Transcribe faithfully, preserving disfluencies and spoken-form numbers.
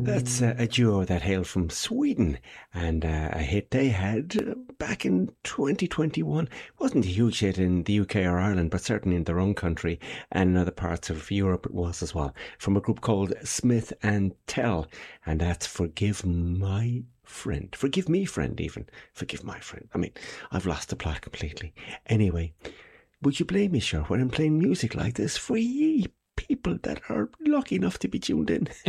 That's uh, a duo that hail from Sweden, and uh, a hit they had uh, back in twenty twenty-one. Wasn't a huge hit in the U K or Ireland, but certainly in their own country and in other parts of Europe it was as well. From a group called Smith and Tell, and that's Forgive My Friend. Forgive me, friend, even. Forgive my friend. I mean, I've lost the plot completely. Anyway, would you blame me, sure, when I'm playing music like this for ye people that are lucky enough to be tuned in?